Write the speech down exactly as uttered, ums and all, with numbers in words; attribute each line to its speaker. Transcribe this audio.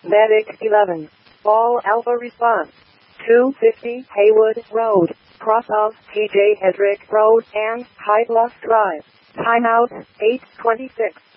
Speaker 1: Medic eleven. All Alpha response. two fifty Haywood Road, cross of T J Hedrick Road and High Bluff Drive. Timeout, eight twenty-six.